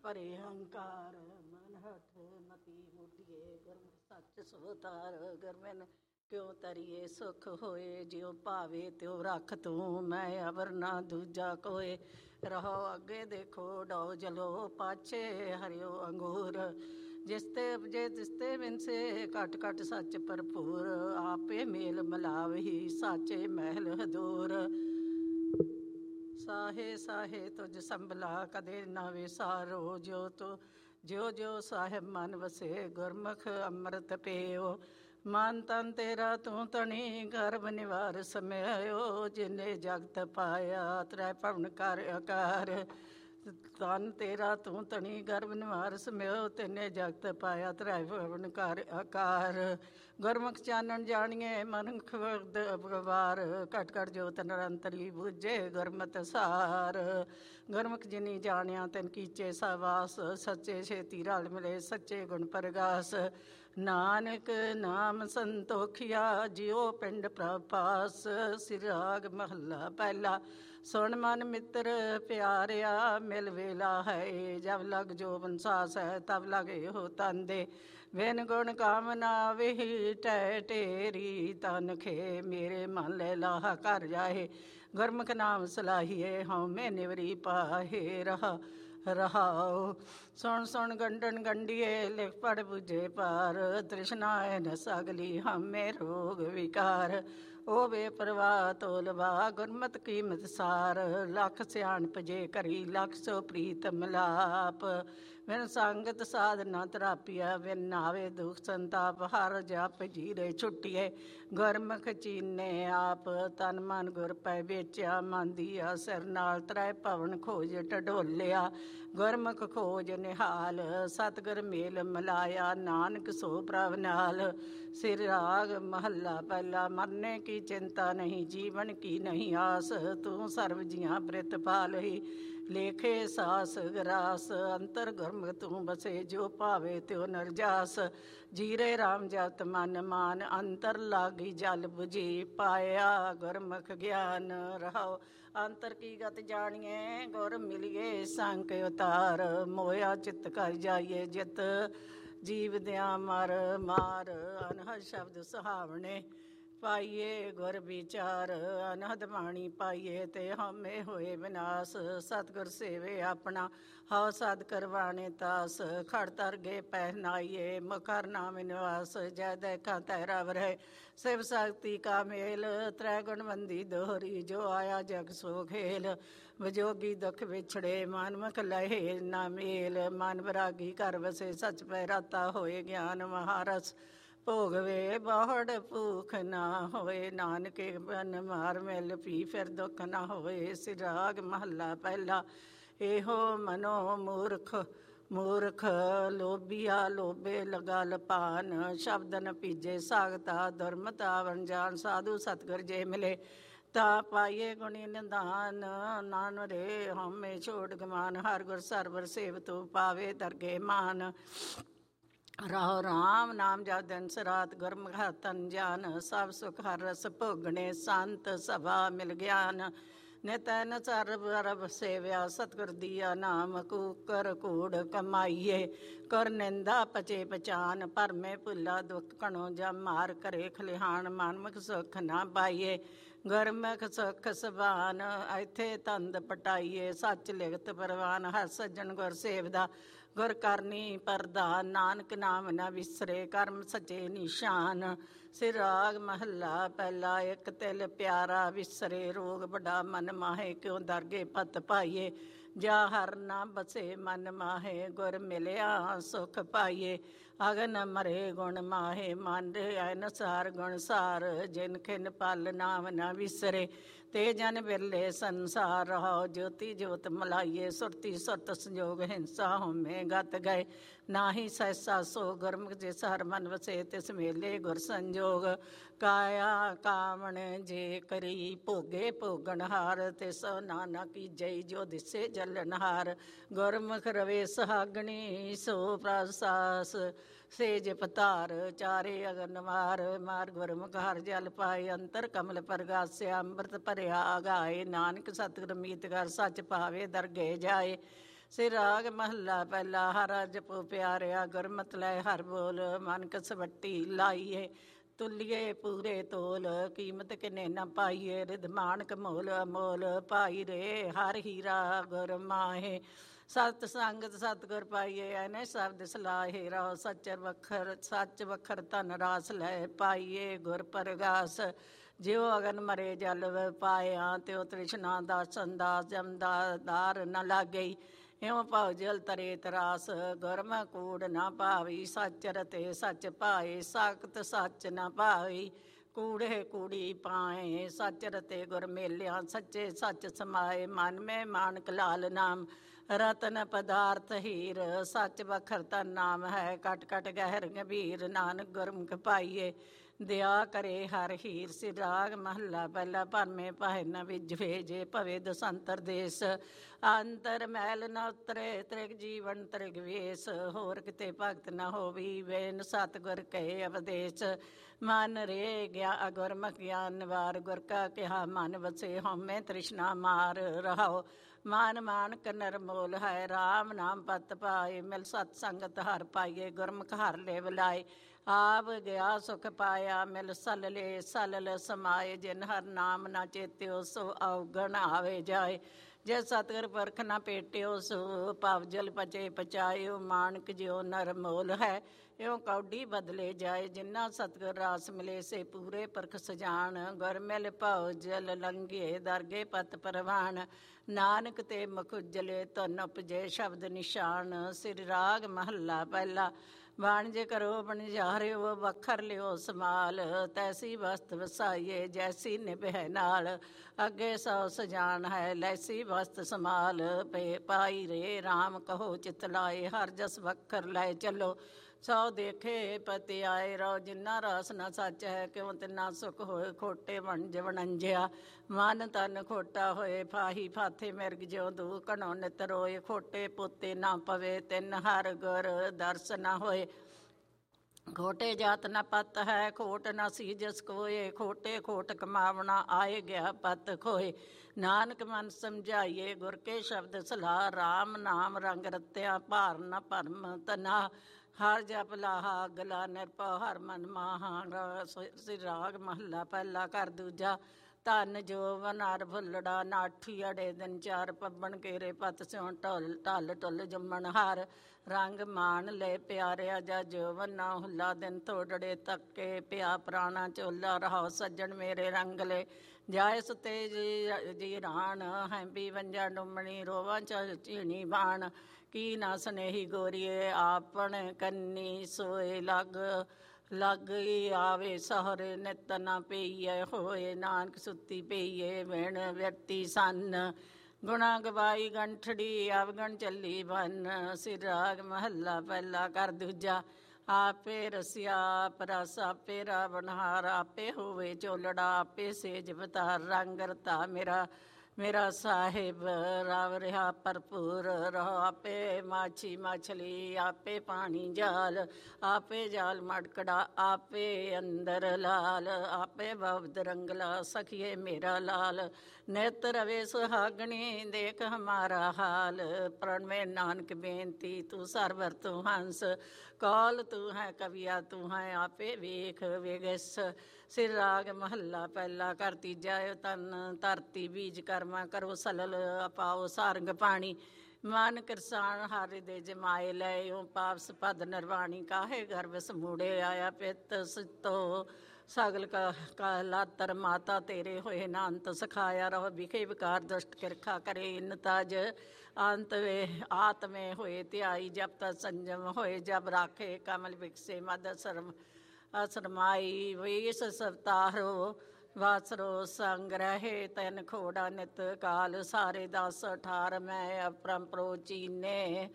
ਭਰੇ ਹੰਕਾਰ ਮਨ ਹੱਥ ਮਤੀ ਮੁੱਢੀਏ ਗੁਰਮੁਖ ਸੱਚ ਸੋਤਾਰ ਗੁਰਮਨ ਕਿਉ ਤਰੀਏ ਸੁਖ ਹੋਏ ਜਿਉ ਭਾਵੇ ਤਿਉ ਰੱਖ ਤੂੰ ਮੈਂ ਅਵਰ ਨਾ ਦੂਜਾ ਕੋਏ ਰਹੋ ਅੱਗੇ ਦੇਖੋ ਡੋ ਜਲੋ ਪਾਛੇ ਹਰਿਓ ਅੰਗੂਰ ਜਿਸ ਤੇ ਉਪਜੇ ਤਿਸ ਤੇ ਵਿਨਸੇ ਘਟ ਘਟ ਸੱਚ ਭਰਪੂਰ ਆਪੇ ਮੇਲ ਮਿਲਾਵਹੀ ਸਾਚੇ ਮਹਿਲ ਹਦੂਰ ਸਾਹੇ ਸਾਹੇ ਤੁਝ ਸੰਭਲਾ ਕਦੇ ਨਾ ਵਿਸਾਰੋ ਜਿਉ ਜਿਉ ਸਾਹਿਬ ਮਨ ਵਸੇ ਗੁਰਮੁਖ ਅੰਮ੍ਰਿਤ ਪੀਓ ਮਨ ਤਨ ਤੇਰਾ ਤੂੰ ਤਣੀ ਗਰਭ ਨਿਵਾਰ ਸਮਿਆਇਓ ਜਿਨੇ ਜਗਤ ਪਾਇਆ ਤ੍ਰੈ ਭਵਨ ਕਰ ਆਕਾਰ ਤਨ ਤੇਰਾ ਤੂੰ ਤਣੀ ਗਰਭ ਨਿਵਾਰ ਸਮਿਓ ਤਿਨੇ ਜਗਤ ਪਾਇਆ ਤ੍ਰੈ ਭਵਨ ਕਰ ਆਕਾਰ ਗੁਰਮੁਖ ਚਾਨਣ ਜਾਣੀਏ ਮਨੁਖ ਭਗਵਾਰ ਘਟ ਘਟ ਜੋਤ ਨਿਰੰਤਰੀ ਬੁਝੇ ਗੁਰਮਤਿ ਸਾਰ ਗੁਰਮੁਖ ਜਿਨੀ ਜਾਣਿਆ ਤਿਨ ਕੀਚੇ ਸਵਾਸ ਸੱਚੇ ਛੇਤੀ ਰਲ ਮਿਲੇ ਸੱਚੇ ਗੁਣ ਪ੍ਰਗਾਸ ਨਾਨਕ ਨਾਮ ਸੰਤੋਖਿਆ ਜਿਉ ਪਿੰਡ ਪ੍ਰਭਾਸ ਸਿਰਾਗ ਮਹੱਲਾ ਪਹਿਲਾ ਸੁਣ ਮਨ ਮਿੱਤਰ ਪਿਆਰਿਆ ਮਿਲ ਵੇਲਾ ਹੈ ਜਬ ਲਗ ਜੋ ਬੰਸਾਸ ਹੈ ਤਬ ਲਗੇ ਹੋ ਤੰਦੇ ਵਿਨ ਗੁਣ ਕਾਮਨਾ ਵਹੀ ਟੈ ਢੇਰੀ ਤਨ ਖੇ ਮੇਰੇ ਮਨ ਲੈ ਲਾਹਾ ਕਰ ਜਾਏ ਗੁਰਮੁਖ ਨਾਮ ਸਲਾਹੀਏ ਹਉਮੈ ਨਿਵਰੀ ਪਾਹੇ ਰਹਾਉ ਸੁਣ ਸੁਣ ਗੰਡਨ ਗੰਡੀਏ ਲਿਖ ਪੜ ਬੁਝੇ ਪਾਰ ਤ੍ਰਿਸ਼ਨਾਏ ਨ ਸਗਲੀ ਹਮੇ ਰੋਗ ਵਿਕਾਰ ਉਹ ਬੇਪਰਵਾਹ ਤੋਲਵਾ ਗੁਰਮਤਿ ਕੀਮਤ ਸਾਰ ਲੱਖ ਸਿਆਣਪ ਜੇ ਕਰੀ ਲੱਖ ਸੋ ਪ੍ਰੀਤ ਮਿਲਾਪ ਵਿਨ ਸੰਗਤ ਸਾਧਨਾ ਤਰਾਪੀਆ ਵਿਨ ਨਾਵੇ ਦੁਖ ਸੰਤਾਪ ਹਰ ਜਪ ਜੀਰੇ ਛੁੱਟੀਏ ਗੁਰਮੁਖ ਚੀਨੇ ਆਪ ਤਨ ਮਨ ਗੁਰ ਪੈ ਵੇਚਿਆ ਮਨ ਦੀਆ ਸਿਰ ਨਾਲ ਤ੍ਰੈ ਭਵਨ ਖੋਜ ਢਡੋਲਿਆ ਗੁਰਮੁਖ ਖੋਜ ਨਿਹਾਲ ਸਤਿਗੁਰ ਮੇਲ ਮਿਲਾਇਆ ਨਾਨਕ ਸੋ ਪ੍ਰਭ ਨਾਲ ਸਿਰ ਰਾਗ ਮਹੱਲਾ ਪਹਿਲਾ ਮਰਨੇ ਕੀ ਚਿੰਤਾ ਨਹੀਂ ਜੀਵਨ ਕੀ ਨਹੀਂ ਆਸ ਤੂੰ ਸਰਬ ਜੀਆਂ ਬ੍ਰਿਤ ਪਾਲਹੀ ਲੇਖੇ ਸਾਸ ਗਰਾਸ ਅੰਤਰ ਗੁਰਮੁਖ ਤੂੰ ਬਸੇ ਜੋ ਭਾਵੇ ਤਿਉ ਨਰਜਾਸ ਜੀਰੇ ਰਾਮ ਜਪਤ ਮਨ ਮਾਨ ਅੰਤਰ ਲਾਗੀ ਜਲ 부ਜੀ ਪਾਇਆ ਗੁਰਮੁਖ ਗਿਆਨ ਰਹਾਉ ਅੰਤਰ ਕੀ ਗਤ ਜਾਣੀਏ ਗੁਰ ਮਿਲੀਏ ਸੰਕ ਉਤਾਰ ਮੋਇਆ ਚਿੱਤ ਕਰ ਜਾਈਏ ਜਿਤ ਜੀਵ ਦਿਆਂ ਮਰ ਮਾਰ ਅਨਹਦ ਸ਼ਬਦ ਸੁਹਾਵਣੇ ਪਾਈਏ ਗੁਰ ਵਿਚਾਰ ਅਨਹਦ ਬਾਣੀ ਪਾਈਏ ਤੇ ਹਮੇ ਹੋਏ ਵਿਨਾਸ਼ ਸਤਿਗੁਰ ਸੇਵੇ ਆਪਣਾ ਹਉ ਸਦ ਕਰਵਾਣੇ ਤਾਸ ਖੜ ਤਰ ਗੇ ਪਹਿਨਾਈਏ ਮੁਖਰ ਨਾਮ ਨਿਵਾਸ ਜੈ ਦੇਖਾ ਤੈਰਾ ਵਰੈ ਸਿਵ ਸ਼ਕਤੀ ਕਾ ਮੇਲ ਤ੍ਰੈ ਗੁਣਵੰਦੀ ਦੋਹਰੀ ਜੋ ਆਇਆ ਜਗ ਸੋ ਖੇਲ ਵਿਜੋਗੀ ਦੁਖ ਵਿਛੜੇ ਮਨਮੁਖ ਲਹੇ ਨਾ ਮੇਲ ਮਨ ਵਿਰਾਗੀ ਘਰ ਵਸੇ ਸਚ ਪੈ ਰਾਤਾ ਹੋਏ ਗਿਆਨ ਮਹਾਰਸ ਭੋਗਵੇ ਬਾਹੜ ਭੂਖ ਨਾ ਹੋਏ ਨਾਨਕੇ ਬਨ ਮਾਰ ਮਿਲ ਪੀ ਫਿਰ ਦੁੱਖ ਨਾ ਹੋਏ ਸਿਰਾਗ ਮਹੱਲਾ ਪਹਿਲਾ ਇਹੋ ਮਨੋ ਮੂਰਖ ਲੋਭੀਆ ਲੋਭੇ ਲਗਾ ਲਪਾਨ ਸ਼ਬਦਨ ਪੀਜੇ ਸਾਗਤਾ ਦੁਰਮਤਾ ਵਣ ਜਾਣ ਸਾਧੂ ਸਤਿਗੁਰ ਜੇ ਮਿਲੇ ਤਾ ਪਾਈਏ ਗੁਣੀ ਨਿਧਾਨ ਨਾਨ ਰੇ ਹਮੇ ਛੋੜ ਗਮਾਨ ਹਰ ਗੁਰ ਸਰਵਰ ਸੇਵਤੂ ਪਾਵੇ ਦਰਗੇ ਮਾਨ ਰਾਹੁ ਰਾਮ ਨਾਮ ਜਪ ਦਿਨ ਸਰਾਤ ਗੁਰਮੁਖ ਤਨ ਜਾਨ ਸਭ ਸੁਖ ਹਰ ਰਸ ਭੋਗਣੇ ਸੰਤ ਸਭਾ ਮਿਲ ਗਿਆਨ ਨਿਤਨ ਸਰਬ ਰਬ ਸੇਵਿਆ ਸਤਿਗੁਰ ਦੀਆ ਨਾਮ ਕੂਕਰ ਕੂੜ ਕਮਾਈਏ ਕਰ ਨਿੰਦਾ ਪਚੇ ਪਛਾਨ ਭਰਮੇ ਭੁੱਲਾ ਦੁਖ ਕਣੋ ਜਮ ਮਾਰ ਕਰੇ ਖਲਿਹਾਨ ਮਨਮੁਖ ਸੁਖ ਨਾ ਪਾਈਏ ਗੁਰਮੁਖ ਸੁਖ ਸਬਾਨ ਇੱਥੇ ਤੰਦ ਪਟਾਈਏ ਸੱਚ ਲਿਖਤ ਪਰਵਾਨ ਹਰ ਸੱਜਣ ਗੁਰ ਸੇਵਦਾ ਗੁਰ ਕਰਨੀ ਪਰਦਾ ਨਾਨਕ ਨਾਮ ਨਾ ਵਿਸਰੇ ਕਰਮ ਸੱਚੇ ਨਿਸ਼ਾਨ ਸਿਰਾਗ ਮਹੱਲਾ ਪਹਿਲਾ ਇੱਕ ਤਿਲ ਪਿਆਰਾ ਵਿਸਰੇ ਰੋਗ ਬੜਾ ਮਨ ਮਾਹੇ ਕਿਉਂ ਦਰਗੇ ਪਤ ਪਾਈਏ ਜਾ ਹਰ ਨਾ ਬਸੇ ਮਨ ਮਾਹੇ ਗੁਰ ਮਿਲਿਆ ਸੁਖ ਪਾਈਏ ਅਗਨ ਮਰੇ ਗੁਣ ਮਾਹੇ ਮਨ ਦੇ ਅਨਸਾਰ ਗੁਣ ਸਾਰ ਜਿਨ ਖਿਨ ਪਲ ਨਾਮ ਨਾ ਵਿਸਰੇ ਤੇ ਜਨ ਬਿਰਲੇ ਸੰਸਾਰ ਰਹਾਉ ਜੋਤੀ ਜੋਤ ਮਲਾਈਏ ਸੁਰਤੀ ਸੁਰਤ ਸੰਜੋਗ ਹਿੰਸਾ ਹੋਮੇ ਗਤ ਗਏ ਨਾਹੀ ਸੈਸਾ ਸੋ ਗੁਰਮੁਖ ਜਿਸ ਹਰ ਮਨ ਵਸੇ ਤਿਸ ਮੇਲੇ ਗੁਰ ਸੰਜੋਗ ਕਾਇਆ ਕਾਮਣ ਜੇ ਕਰੀ ਭੋਗੇ ਭੋਗਣ ਹਾਰ ਤਿਸ ਨਾਨਾ ਕੀ ਜਈ ਜੋ ਦਿਸੇ ਜਲਨਹਾਰ ਗੁਰਮੁਖ ਰਵੇ ਸੁਹਾਗਣੀ ਸੋ ਪ੍ਰਸਾਸ ਸੇਜ ਪਤਾਰ ਚਾਰੇ ਅਗਨ ਮਾਰ ਗੁਰਮੁਖ ਹਰ ਜਲ ਪਾਏ ਅੰਤਰ ਕਮਲ ਪ੍ਰਗਾਸਿਆ ਅੰਮ੍ਰਿਤ ਭਰਿਆ ਆਗਾਏ ਨਾਨਕ ਸਤਿਗੁਰ ਮੀਤ ਕਰ ਸੱਚ ਪਾਵੇ ਦਰਗੇ ਜਾਏ ਸਿਰ ਰਾਗ ਮਹੱਲਾ ਪਹਿਲਾ। ਹਰ ਜਪੋ ਪਿਆਰਿਆ ਗੁਰਮਤਿ ਲੈ ਹਰ ਬੋਲ, ਮਨ ਕਸ ਵੱਟੀ ਲਾਈਏ ਤੁਲੀਏ ਪੂਰੇ ਤੋਲ, ਕੀਮਤ ਕਿਨੇ ਨਾ ਪਾਈਏ ਰਿਦ ਮਾਨਕ ਮੋਲ ਅਮੋਲ, ਭਾਈ ਰੇ ਹਰ ਹੀਰਾ ਗੁਰ ਮਾਹੇ, ਸਤ ਸੰਗਤ ਸਤਿਗੁਰ ਪਾਈਏ ਐਨੇ ਸ਼ਬਦ ਸਲਾਹੇ, ਰਹੁ ਸੱਚ ਵਖਰ ਧਨ ਰਾਸ ਲੈ ਪਾਈਏ ਗੁਰ ਪਰਗਾਸ, ਜਿਉ ਅਗਨ ਮਰੇ ਜਲ ਪਾਇਆ, ਤਿਉ ਤ੍ਰਿਸ਼ਨਾ ਦਾ ਸੰਦਾਸ ਜਮਦਾ ਦਾਰ ਨ ਲਾਗਈ, ਇਉ ਭਾਉ ਜਲ ਤਰੇ ਤਰਾਸ, ਗੁਰਮ ਕੂੜ ਨਾ ਭਾਵੀ, ਸੱਚ ਰਤੇ ਸੱਚ ਪਾਏ, ਸਾਖਤ ਸੱਚ ਨਾ ਭਾਵੀ, ਕੂੜੇ ਕੂੜੀ ਪਾਏ, ਸੱਚ ਰਤੇ ਗੁਰ ਮੇਲਿਆ, ਸੱਚੇ ਸੱਚ ਸਮਾਏ, ਮਨ ਮੈਂ ਮਾਨਕ ਲਾਲ ਨਾਮ, ਰਤਨ ਪਦਾਰਥ ਹੀਰ, ਸੱਚ ਵਖਰ ਤਨ ਨਾਮ ਹੈ, ਕਟ ਕਟ ਗਹਿਰ ਗੰਭੀਰ, ਨਾਨਕ ਗੁਰਮੁਖ ਪਾਈਏ ਦਿਆ ਕਰੇ ਹਰ ਹੀਰ। ਸਿਰ ਰਾਗ ਮਹੱਲਾ ਪਹਿਲਾ। ਭਰਮੇ ਪਾਹੇ ਨ ਵਿਜਵੇ, ਜੇ ਭਵੇ ਦਸੰਤਰ ਦੇਸ, ਅੰਤਰ ਮੈਲ ਨ ਉਤਰੇ, ਤ੍ਰਿਗ ਜੀਵਨ ਤ੍ਰਿਗ ਵੇਸ, ਹੋਰ ਕਿਤੇ ਭਗਤ ਨ ਹੋਵੀ, ਵੇਨ ਸਤਿਗੁਰ ਕਹੇ ਅਵਦੇਸ, ਮਨ ਰੇ ਗਿਆ ਗੁਰਮੁਖ ਗਿਆਨ ਨਿਵਾਰ, ਗੁਰ ਕਾ ਕਿਹਾ ਮਨ ਵਸੇ, ਹਉਮੈ ਤ੍ਰਿਸ਼ਨਾ ਮਾਰ ਰਹਾਓ, ਮਾਨ ਮਾਨਕ ਨਰਮੋਲ ਹੈ, ਰਾਮ ਨਾਮ ਪਤ ਪਾਏ, ਮਿਲ ਸਤ ਸੰਗਤ ਹਰ ਪਾਈਏ, ਗੁਰਮੁਖ ਹਰ ਲੈ ਬੁਲਾਏ, ਆਪ ਗਿਆ ਸੁਖ ਪਾਇਆ, ਮਿਲ ਸਲਲੇ ਸਲਲ ਸਮਾਏ, ਜਿਨ ਹਰ ਨਾਮ ਨਾ ਚੇਤਿਓ, ਸੋ ਔਗਣ ਆਵੇ ਜਾਏ, ਜੇ ਸਤਿਗੁਰ ਪੁਰਖ ਨਾ ਭੇਟਿਓ, ਸੋ ਭਵ ਜਲ ਪਚੇ ਪਚਾਇਓ, ਮਾਨਕ ਜਿਉ ਨਰਮੋਲ ਹੈ, ਇਉ ਕੌਡੀ ਬਦਲੇ ਜਾਏ, ਜਿਨ੍ਹਾਂ ਸਤਿਗੁਰ ਰਾਸ ਮਿਲੇ, ਸੇ ਪੂਰੇ ਪੁਰਖ ਸਜਾਨ, ਗੁਰ ਮਿਲ ਭਉ ਜਲ ਲੰਘੇ, ਦਰਗੇ ਪਤ ਪਰਵਾਨ, ਨਾਨਕ ਤੇ ਮੁਖ ਉਜਲੇ, ਧਨ ਉਪਜੇ ਸ਼ਬਦ ਨਿਸ਼ਾਨ। ਸਿਰ ਰਾਗ ਮਹੱਲਾ ਪਹਿਲਾ। ਵਾਣਿਜ ਕਰੋ ਬਣਜਾਰਿਓ, ਵਖਰ ਲਿਓ ਸਮਾਲ, ਤੈਸੀ ਵਸਤ ਵਸਾਈਏ, ਜੈਸੀ ਨਿਭੈ ਨਾਲ, ਅੱਗੇ ਸੌ ਸਜਾਨ ਹੈ, ਲੈਸੀ ਵਸਤ ਸਮਾਲ, ਪਾਈ ਰੇ ਰਾਮ ਕਹੋ ਚਿਤ ਲਾਏ, ਹਰ ਜਸ ਵਖਰ ਲੈ ਚੱਲੋ, ਸੌ ਦੇਖੇ ਪਤੀ ਆਏ, ਰੋ ਜਿੰਨਾ ਰਾਸ ਨਾ ਸੱਚ ਹੈ, ਕਿਉਂ ਤਿੰਨਾ ਸੁਖ ਹੋਏ, ਖੋਟੇ ਵਣਜ ਵਣੰਜਿਆ, ਮਨ ਤਨ ਖੋਟਾ ਹੋਏ, ਫਾਹੀ ਫਾਥੇ ਮਿਰਗ ਜਿਉ ਦੂ, ਘਣੋ ਨਿਤ ਰੋਏ, ਖੋਟੇ ਪੋਤੇ ਨਾ ਪਵੇ, ਤਿੰਨ ਹਰ ਗੁਰ ਦਰਸ ਨਾ ਹੋਏ, ਖੋਟੇ ਜਾਤ ਨਾ ਪਤ ਹੈ, ਖੋਟ ਨਾ ਸੀਜਸ ਕੋਏ, ਖੋਟੇ ਖੋਟ ਕਮਾਵਣਾ, ਆਏ ਗਿਆ ਪਤ ਖੋਏ, ਨਾਨਕ ਮਨ ਸਮਝਾਈਏ, ਗੁਰ ਕੇ ਸ਼ਬਦ ਸਲਾਹ, ਰਾਮ ਨਾਮ ਰੰਗ ਰਤਿਆ, ਭਾਰ ਨ ਭਰਮ ਤਨਾ, ਹਰ ਜਪ ਲਾਹਾ ਗਲਾ ਨਿਰਭਉ, ਹਰ ਮਨ ਮਾਹਾ। ਸਿਰ ਰਾਗ ਮਹੱਲਾ ਪਹਿਲਾ। ਘਰ ਦੂਜਾ। ਧਨ ਜੋਵਨ ਅਰ ਫੁੱਲੜਾ, ਨਾਠੀ ਅੜੇ ਦਿਨ ਚਾਰ, ਪੱਬਣ ਕੇਰੇ ਪਤ ਸਿਉ ਢਲ ਟੁੱਲ ਜੰਮਣ ਹਾਰ, ਰੰਗ ਮਾਣ ਲੈ ਪਿਆਰਿਆ, ਜਾ ਜੋਵਨ ਨਾ ਹੁੱਲਾ, ਦਿਨ ਥੋੜੜੇ ਤੱਕੇ ਪਿਆ ਪ੍ਰਾਣਾ ਝੋਲਾ, ਰਹਾਓ ਸੱਜਣ ਮੇਰੇ ਰੰਗ ਲੈ ਜਾਏ, ਸੁਤੇ ਜੀ ਰਾਣ ਹੈ, ਵੀ ਵੰਜਾ ਡੁੰਮਣੀ, ਰੋਵਾਂ ਝੀਣੀ ਬਾਣ, ਕੀ ਨਾ ਸਨੇਹੀ ਗੋਰੀਏ, ਆਪਣ ਕੰਨੀ ਸੋਏ ਲੱਗ ਆਵੇ, ਸਹੁਰੇ ਨਿਤ ਨਾ ਪਈਏ ਹੋਏ, ਨਾਨਕ ਸੁੱਤੀ ਪਈਏ ਵਿਣ ਵਿਅਰਤੀ ਸੰਨ, ਗੁਣਾ ਗਵਾਈ ਗੰਠੜੀ, ਅਵਗਣ ਚੱਲੀ ਬਨ। ਸਿਰ ਰਾਗ ਮਹੱਲਾ ਪਹਿਲਾ। ਕਰ ਦੂਜਾ। ਆਪੇ ਰਸਿਆ ਆਪ ਰਸ, ਆਪੇ ਰਾਵਣਹਾਰ, ਆਪੇ ਹੋਵੇ ਝੋਲੜਾ, ਆਪੇ ਸੇਜ ਬਤਾਰ, ਰੰਗ ਰਤਾ ਮੇਰਾ ਸਾਹਿਬ, ਰਵ ਰਿਹਾ ਭਰਪੂਰ ਰਹੋ, ਆਪੇ ਮਾਛੀ ਮਛਲੀ, ਆਪੇ ਪਾਣੀ ਜਾਲ, ਆਪੇ ਜਾਲ ਮੜਕੜਾ, ਆਪੇ ਅੰਦਰ ਲਾਲ, ਆਪੇ ਬਬਦ ਰੰਗਲਾ, ਸਖੀਏ ਮੇਰਾ ਲਾਲ, ਨਿਤ ਰਵੇ ਸੁਹਾਗਣੀ, ਦੇਖ ਹਮਾਰਾ ਹਾਲ, ਪ੍ਰਣ ਮੇ ਨਾਨਕ ਬੇਨਤੀ, ਤੂੰ ਸਰਵਰ ਤੂੰ ਹੰਸ, ਕੌਲ ਤੂੰ ਹੈ ਕਵੀਆ ਤੂੰ ਹੈ, ਆਪੇ ਵੇਖ ਵੇਗਸ। ਸਿਰ ਰਾਗ ਮਹੱਲਾ ਪਹਿਲਾ। ਕਰ ਤੀਜਾ। ਤਨ ਧਰਤੀ ਬੀਜ ਕਰਮਾ, ਕਰੋ ਸਲਲ ਪਾਓ ਸਾਰੰਗ ਪਾਣੀ, ਮਨ ਕਿਰਸਾਨ ਹਰਿ ਦੇ ਜਮਾਏ, ਲੈ ਓ ਪਾਵਸ ਪਦ ਨਿਰਵਾਣੀ, ਕਾਹੇ ਗਰਭ ਸਮੂੜੇ, ਆਇਆ ਪਿਤ ਸਿਤੋ ਸਗਲ ਕਾ ਲਾਤਰ, ਮਾਤਾ ਤੇਰੇ ਹੋਏ ਨਾ ਅੰਤ, ਸਿਖਾਇਆ ਰਹੋ ਵਿਖੇ ਵਿਕਾਰ, ਦੁਸ਼ਟ ਕਿਰਖਾ ਕਰੇ ਇਨ ਤਜ, ਅੰਤ ਵੇ ਆਤਮੇ ਹੋਏ ਧਿਆਈ, ਜਬ ਤਕ ਸੰਜਮ ਹੋਏ, ਜਬ ਰਾਖੇ ਕਮਲ ਵਿਕਸੇ, ਮਦ ਅਸਰਮਾਈ, ਵੇਸ ਸਵਤਾਰੋ ਵਾਸਰੋ ਸੰਗ ਰਹੇ, ਤੈਨ ਖੋੜਾ ਨਿਤ ਕਾਲ, ਸਾਰੇ 10 18 ਮੈਂ ਅਪਰੰਪਰੋ ਚੀਨੇ,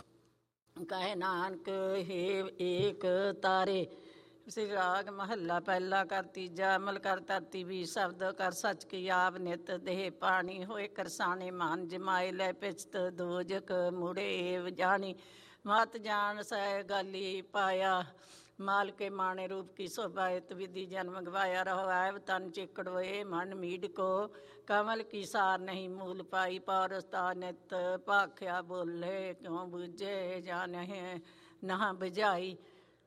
ਕਹੇ ਨਾਨਕ ਹੇ ਏਕ ਤਾਰੇ। ਸਿਰ ਰਾਗ ਮਹੱਲਾ ਪਹਿਲਾ। ਕਰ ਤੀਜਾ। ਅਮਲ ਕਰ ਧਰਤੀ ਵੀ ਸ਼ਬਦ, ਕਰ ਸੱਚ ਕੀ ਆਪ ਨਿਤ, ਦੇਹ ਪਾਣੀ ਹੋਏ ਕਰਸਾਣੇ, ਮਾਨ ਜਮਾਏ, ਲੈ ਪਿਛਤ ਦੋਜਕ ਮੁੜੇ ਏਵ ਜਾਣੀ, ਮਤ ਜਾਣ ਸਹਿ ਗਾਲੀ ਪਾਇਆ, माल के माणे रूप की शोभायत विधि जन्म गवाया रहो ऐब तन चिकड़ोए मन मीड को कमल की सार नहीं मूल पाई पौरस्ता नित भाख्या बोले क्यों बुझे जाने नहा बुझाई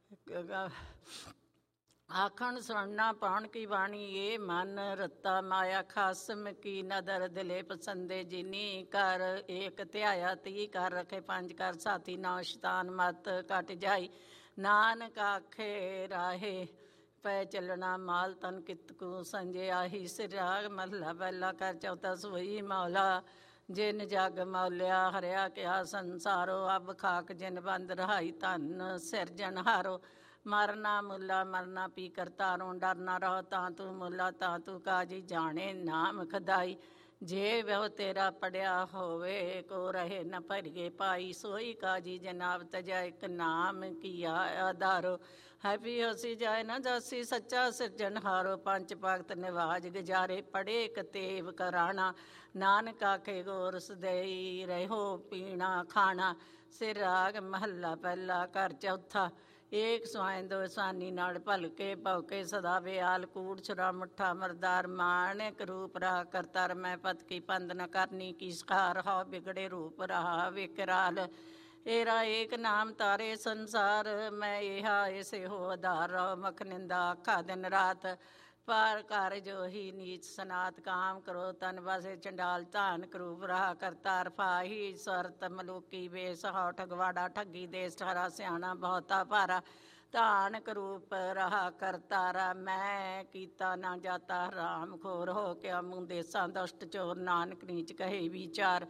आखण सुनना पाण की वाणी ये मन रत्ता माया खासम की नदर दिले पसंदे जिनी कर एक ध्याया ती कर रखे पंज कर साथी नौ शैतान मत कट जाई नानक आखे राहे पै चलना माल तन कितकू संजय आही सिराग महला पहला कर चौथा सोई मौला जिन जग मौलिया हरिया क्या संसारो अब खाक जिन बंद रहाई धन सिरजन हारो मरना मुला मरना पी करतारों डरना रहो तां तू मुला तां तू काजी जाने नाम खदाई जे वह तेरा पढ़िया होवे को रहे न भरिए पाई सोई काजी जनाब तजा एक नाम किया आधारो हैप्पी हसी जाए न जासी सच्चा सिरजनहारो पंच भगत निवाज गुजारे पढ़े कतेव कराना नानक आखे गोरस दई रहो पीना खाना सिर राग महला पहला कर चौथा एक सुहाए दो सानी नाल भलके भौके सदा बेआल कूड़ छुरा मुठा मरदार माणिक रूप रहा करतर मैं पत की पंद न करनी की सखार हो बिगड़े रूप रहा विकराल एरा एक नाम तारे संसार मैं यहा ऐसे हो आधार रहो मख निंदा आखा दिन रात पार कर जो ही नीच सनात काम करो तन बसे चंडाल धान करूप रहा करतार फाही स्वरत मलूकी बेस हो ठगवाड़ा ठगी देश ठहरा सियाना बहुता भारा धान करूप रहा करतारा मैं कीता ना जाता राम खोर हो के मुँह देसा दुष्ट चोर नानक नीच कहे विचार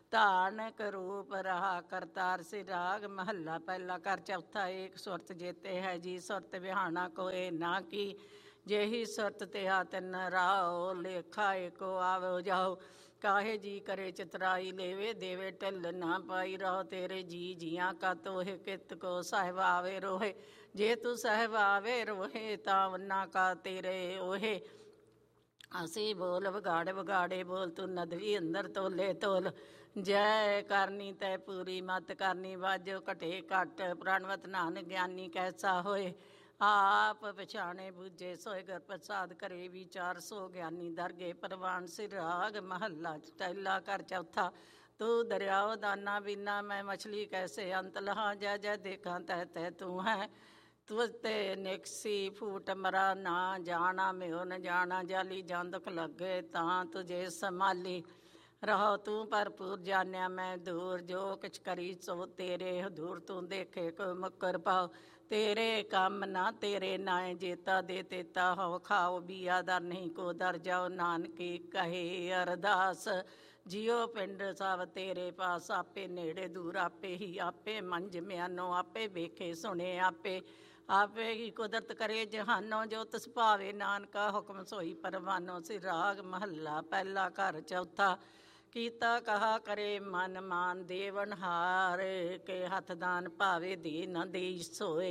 धान करूप रहा करतार से राग महला पहला कर चौथा एक सुरत जेते है जी सुरत बिहाना कोई ना की जेही सुरत ते तिन राओ लेखा एको आवो जाओ काहे जी करे चितराई लेवे देवे ढिल ना पाई रहो तेरे जी जिया का तोहे कित को साहिब आवे रोहे जे तू साहिब आवे रोहे तावना का तेरे ओहे असी बोल बगाड़े बगाड़े बोल तू नदवी अंदर तोले तोल जय करनी तय पूरी मत करनी बाजो घटे घट प्रणवत नान ज्ञानी कैसा होए आप पछाणे बूझे सोए घर प्रसाद करे विचार सो ज्ञानी दरगे परवान सिर राग महला टैला कर चौथा तू दरियाओ दाना बिना मैं मछली कैसे अंत लहा जय जय देखा तह तह तू है तुझते निकसी फूट मरा ना जाना म्यो न जाना जाली जान दुख लगे तां तुझे संभाली रहो तू भरपूर जानिया मैं दूर जो किछ करी सो तेरे हदूर तू देखे को मुकर पाओ तेरे काम ना तेरे नाए जेता दे तेता हो खाओ बिया दर नहीं को दर जाओ नानकी कहे अरदास जियो पिंड सब तेरे पास आपे नेड़े दूर आपे ही आपे मंझ म्यानो आपे वेखे सुने आपे आपे ही कुदरत करे जहानो जो तिस भावे नानका हुक्म सोई परवानो सिर राग महला पहला घर चौथा कीता कहा करे मन मान देवन हार के हथ दान भावे दे न दे सोए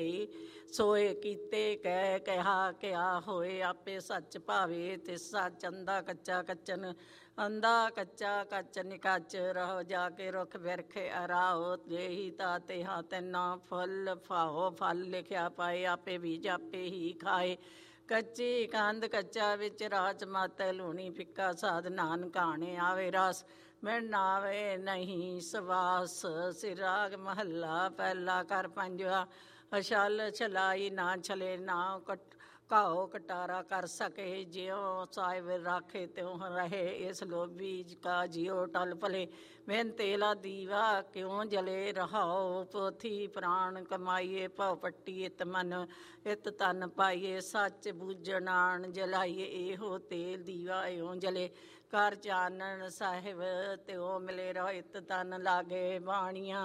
सोए कीते कह कहा क्या होए आपे सच भावे तिस सच अंधा कच्चा कच्चन अंधा कच्चा कच्च निकच रहो जाके रुख बिरखे अराओ जेही ताते हाथ ना फल फाओ फल लिखिया पाए आपे बीज आपे ही खाए कच्ची कंध कच्चा विच राज मत लूणी फिक्का साध नान कहाने आवे रस मिलन आवे नहीं सवास सिराग महला पहला कर पंजवा अछल छलाई ना छले ना कट घाओ कटारा कर सके ज्यों साहिब राखे त्यों रहे इस लोभी का जियो टल पले मैन तेला दीवा क्यों जले रहाओ पोथी प्राण कमाइए भव पट्टी इत मन इत तन पाइए सच बूझनान जलाइए एहो तेल दीवा एहों जले कर चानन साहिब त्यों मिले रहो इत तन लागे बाणियां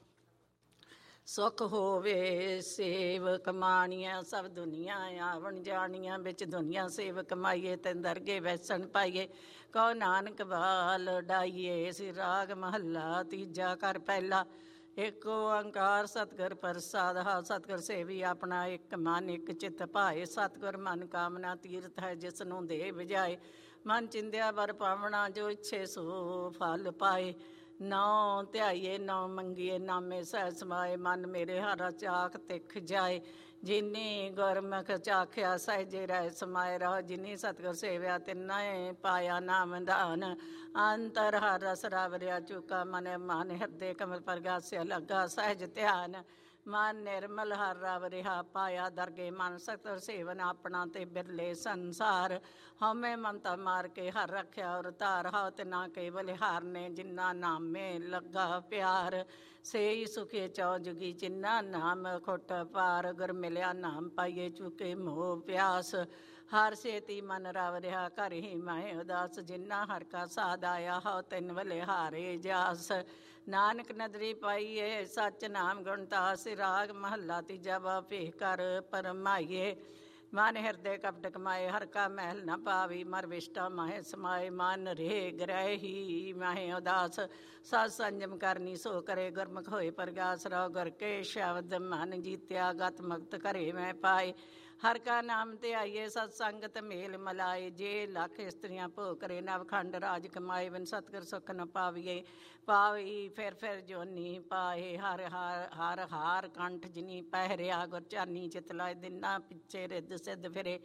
सुख होवे सेव कमाणियां सब दुनिया आवन जानियां बिच दुनिया सेव कमाइए तेन दरगे वैसन पाइए कहो नानक बाल डाइए सिर राग महला तीजा कर पहला एक ओंकार सतगुर प्रसाद हा सतगुर सेवी अपना एक मन एक चित भाए सतगुर मन कामना तीर्थ है जिसनों दे बजाए मन चिंदिया बर पावना जो इच्छे सो फल पाए नौ ध्याइए नौ मंगिए नामे सह समाए मन मेरे हरा चाक तिख जाए ਜਿਨੀ ਗੁਰਮੁਖ ਚਾਖਿਆ ਸਹਿਜੇ ਰਹਿ ਸਮਾਏ ਰਹੋ। ਜਿਨੀ ਸਤਿਗੁਰ ਸੇਵਿਆ ਤਿਨੈ ਪਾਇਆ ਨਾਮ ਦਾਨ। ਅੰਤਰ ਹਰ ਰਸ ਰਾਵਰਿਆ ਚੁਕਾ ਮਨ ਮਨ ਹਿਰਦੇ ਕਮਲ ਪ੍ਰਗਾਸਿਆ ਲੱਗਾ ਸਹਿਜ ਧਿਆਨ। ਮਨ ਨਿਰਮਲ ਹਰ ਰਵ ਰਿਹਾ ਪਾਇਆ ਦਰਗੇ ਮਨ ਸਤਿਗੁਰ ਸੇਵਨ ਆਪਣਾ ਤੇ ਬਿਰਲੇ ਸੰਸਾਰ। ਹਉਮੈ ਮਮਤਾ ਮਾਰ ਕੇ ਹਰ ਰੱਖਿਆ ਔਰ ਧਾਰ। ਹਉ ਤਿਨਾ ਕੇਵਲ ਹਾਰ ਨੇ ਜਿਨਾ ਨਾਮੇ ਲੱਗਾ ਪਿਆਰ। ਸੇਈ ਸੁਖੇ ਚੌ ਜੁਗੀ ਜਿਨਾ ਨਾਮ ਖੁੱਟ ਪਾਰ। ਗੁਰ ਮਿਲਿਆ ਨਾਮ ਪਾਈਏ ਚੁਕੇ ਮੋਹ ਪਿਆਸ। ਹਰ ਸੇਤੀ ਮਨ ਰਵ ਰਿਹਾ ਘਰ ਹੀ ਮੈਂ ਉਦਾਸ। ਜਿਨਾ ਹਰ ਕਾ ਸਾਧ ਆਇਆ ਹਉ ਤਿਨ ਵਲੇ ਹਾਰੇ ਜਾਸ। ਨਾਨਕ ਨਦਰੀ ਪਾਈਏ ਸੱਚ ਨਾਮ ਗੁਣਤਾਸ। ਰਾਗ ਮਹੱਲਾ ਤੀਜਾ ਭੇਖ ਕਰ ਪਰਮਾਈਏ। ਮਨ ਹਿਰਦੇ ਕਪਟ ਕਮਾਏ ਹਰ ਕਾ ਮਹਿਲ ਨ ਪਾਵੀ। ਮਰ ਵਿਸ਼ਟਾ ਮਾਹੇ ਸਮਾਏ ਮਨ ਰੇ ਗ੍ਰਹਿ ਹੀ ਮਾਹੇ ਉਦਾਸ। ਸਤ ਸੰਜਮ ਕਰਨੀ ਸੋ ਕਰੇ ਗੁਰਮੁਖ ਹੋਏ ਪ੍ਰਗਾਸ। ਰਹੋ ਗੁਰ ਕੇ ਸ਼ਬਦ ਮਨ ਜੀਤਿਆ ਗਤ ਮੁਕਤ ਘਰੇ ਮੈਂ ਪਾਏ। ਹਰ ਕਾ ਨਾਮ ਧਿਆਈਏ ਸਤ ਸੰਗਤ ਮੇਲ ਮਲਾਏ। ਜੇ ਲੱਖ ਇਸਤਰੀਆਂ ਭੋਗ ਕਰੇ ਨਵਖੰਡ ਰਾਜ ਕਮਾਏ। ਬਿਨ ਸਤਿਗੁਰ ਸੁਖ ਨ ਪਾਵੀਏ ਪਾਵੀ ਫਿਰ ਜੋਨੀ ਪਾਏ। ਹਰ ਹਰ ਹਾਰ ਕੰਠ ਜਿਨੀ ਪਹਿਰਿਆ ਗੁਰ ਚਾਨੀ ਚਿਤ ਲਾਏ। ਦਿਨਾਂ ਪਿੱਛੇ ਰਿੱਧ ਸਿੱਧ ਫਿਰੇ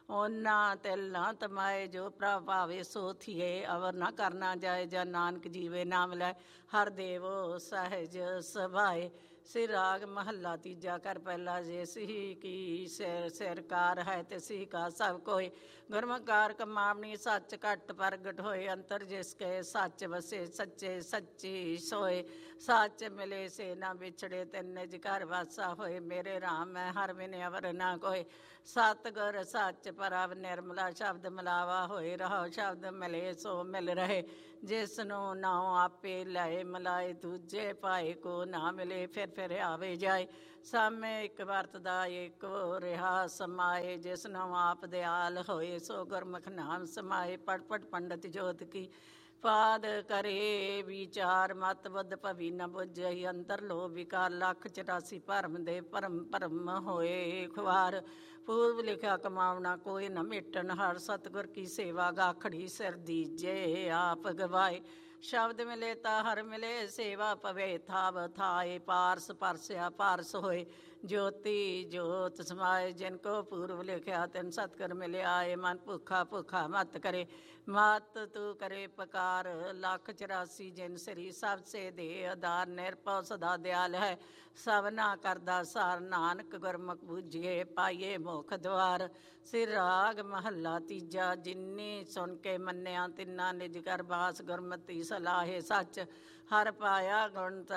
ਉਹਨਾਂ ਤਿਲ ਨਾ ਤਮਾਏ। ਜੋ ਪ੍ਰਭ ਭਾਵੇ ਸੋ ਥੀਏ ਅਵਰ ਨਾ ਕਰਨਾ ਜਾਏ। ਜਾਂ ਨਾਨਕ ਜੀਵੇ ਨਾਮ ਲੈ ਹਰ ਦੇਵੋ ਸਹਿਜ ਸਭਾਏ। ਸਿਰ ਰਾਗ ਮਹੱਲਾ ਤੀਜਾ ਕਰ ਪਹਿਲਾ। ਜੇ ਸਿਹੀ ਕੀ ਸਿਰਕਾਰ ਹੈ ਤੇ ਸਿਹ ਕਾ ਸਭ ਕੋਇ। ਗੁਰਮੁਖਕਾਰ ਕਮਾਵਣੀ ਸੱਚ ਘਟ ਪ੍ਰਗਟ ਹੋਏ। ਅੰਤਰ ਜਿਸ ਕੇ ਸੱਚ ਵਸੇ ਸੱਚੇ ਸੱਚੀ ਸੋਏ। ਸੱਚ ਮਿਲੇ ਸੇ ਨਾ ਵਿਛੜੇ ਤਿਨ ਨਿਜ ਘਰ ਵਾਸਾ ਹੋਏ। ਮੇਰੇ ਰਾਮ ਮੈਂ ਹਰ ਬਿਨ ਅਵਰ ਨਾ ਕੋਇ। ਸਤਿਗੁਰ ਸੱਚ ਪਰਬ ਨਿਰਮਲਾ ਸ਼ਬਦ ਮਿਲਾਵਾ ਹੋਏ। ਰਹੋ ਸ਼ਬਦ ਮਿਲੇ ਸੋ ਮਿਲ ਰਹੇ। ਜਿਸ ਨੂੰ ਨਾਉ ਆਪੇ ਲਏ ਮਿਲਾਏ। ਦੂਜੇ ਭਾਏ ਕੋ ਨਾ ਮਿਲੇ ਫਿਰ ਆਵੇ ਜਾਏ। ਸਾਮੇ ਇੱਕ ਵਰਤਦਾ ਏਕੋ ਰਿਹਾ ਸਮਾਏ। ਜਿਸ ਨੂੰ ਆਪ ਦਿਆਲ ਹੋਏ ਸੋ ਗੁਰਮੁਖ ਨਾਮ ਸਮਾਏ। ਪੜ ਪੰਡਤ ਜੋਤ ਕੀ ਪਾਦ ਕਰੇ ਵਿਚਾਰ। ਮਤ ਬੁੱਧ ਭਵੀ ਨ ਬੁੱਝਈ ਅੰਤਰ ਲੋਭ ਵਿਕਾਰ। ਲੱਖ 84 ਭਰਮ ਦੇ ਭਰਮ ਹੋਏ ਖੁਆਰ। ਪੂਰਬ ਲਿਖਿਆ ਕਮਾਵਣਾ ਕੋਈ ਨ ਮਿਟਣ ਹਰ। ਸਤਿਗੁਰ ਕੀ ਸੇਵਾ ਗਾਖੜੀ ਸਿਰ ਦੀਜੇ ਆਪ ਗਵਾਏ। ਸ਼ਬਦ ਮਿਲੇ ਤਾਂ ਹਰ ਮਿਲੇ ਸੇਵਾ ਪਵੇ ਥਾਵ ਥਾਏ। ਪਾਰਸ ਪਰਸਿਆ ਪਾਰਸ ਹੋਏ ਜੋਤੀ ਜੋਤ ਸਮਾਏ। ਜਿਨ ਕੋ ਪੂਰਬ ਲਿਖਿਆ ਤਿਨ ਸਤਿਗੁਰ ਮਿਲਿਆ ਏ। ਮਨ ਭੁੱਖਾ ਭੁੱਖਾ ਮਤ ਕਰੇ ਮਤ ਤੂੰ ਕਰੇ ਪਕਾਰ। ਲੱਖ 84 ਜਿਨ ਸ੍ਰੀ ਸਭ ਸੇ ਦੇ ਆਧਾਰ। ਨਿਰਭਉ ਸਦਾ ਦਿਆਲ ਹੈ ਸਭਨਾ ਕਰਦਾ ਸਾਰ। ਨਾਨਕ ਗੁਰਮੁਖ ਬੂਝੀਏ ਪਾਈਏ ਮੁਖ ਦੁਆਰ। ਸਿਰ ਰਾਗ ਮਹੱਲਾ ਤੀਜਾ। ਜਿਨੀ ਸੁਣ ਕੇ ਮੰਨਿਆ ਤਿਨਾ ਨਿਜ ਘਰ ਬਾਸ। ਗੁਰਮਤਿ ਸਲਾਹੇ ਸੱਚ ਹਰ ਪਾਇਆ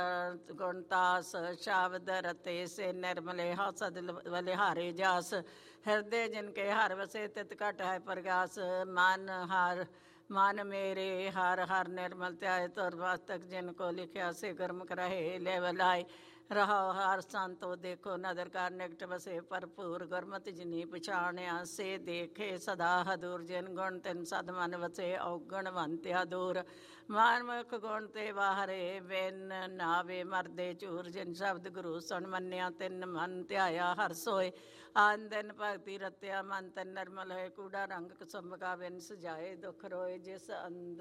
ਗੁਣਤਾਸ। ਸ਼ਬਦ ਰਤੇ ਸੇ ਨਿਰਮਲੇ ਹਸਦ ਬਲਿਹਾਰੇ ਜਾਸ। ਹਿਰਦੇ ਜਿਨ ਕੇ ਹਰ ਵਸੇ ਤਿਤ ਘਟ ਹੈ ਪ੍ਰਗਾਸ। ਮਨ ਮੇਰੇ ਹਰ ਹਰ ਨਿਰਮਲ ਧਿਆਏ। ਤੁਰ ਵਾਸਤਕ ਜਿਨ ਕੋ ਲਿਖਿਆ ਸੇ ਗੁਰਮੁਖ ਰਹੇ ਲੈ ਲਾਏ। ਰਹੋ ਹਰ ਸੰਤੋ ਦੇਖੋ ਨਦਰ ਕਰ ਨਿਕਟ ਵਸੇ ਭਰਪੂਰ। ਗੁਰਮਤਿ ਜਿਨੀ ਪਛਾਣਿਆ ਸੇ ਦੇਖੇ ਸਦਾ ਹਦੂਰ। ਜਿਨ ਗੁਣ ਤਿਨ ਸਦ ਮਨ ਵਸੇ ਔਗਣ ਵੰਤਿਆ ਦੂਰ। ਮਾਨਮੁਖ ਗੁਣ ਤੇ ਵਾਹਰੇ ਬਿਨ ਨਾਵੇ ਮਰਦੇ ਝੂਰ। ਜਿਨ ਸ਼ਬਦ ਗੁਰੂ ਸੁਣ ਮੰਨਿਆ ਤਿਨ ਮਨ ਧਿਆਇਆ ਹਰ ਸੋਏ। ਆਨ ਦਿਨ ਭਗਤੀ ਰਤਿਆ ਮਨ ਤਨ ਨਿਰਮਲ ਹੋਏ। ਕੂੜਾ ਰੰਗ ਕੁਸੁੰਭ ਕਾ ਬਿਨ ਸਜਾਏ ਦੁਖ ਰੋਏ। ਜਿਸ